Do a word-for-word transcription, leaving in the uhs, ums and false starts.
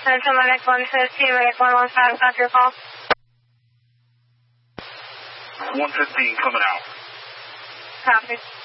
Central Medic one fifteen, Medic one one five, got your call. one fifteen coming out. Copy.